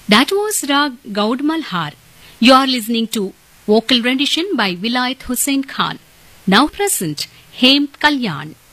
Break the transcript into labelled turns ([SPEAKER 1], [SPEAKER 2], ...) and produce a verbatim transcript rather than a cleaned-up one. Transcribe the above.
[SPEAKER 1] That was Rag Gaud Malhar. You are listening to vocal rendition by Vilayat Hussain Khan. Now present, Hem Kalyan.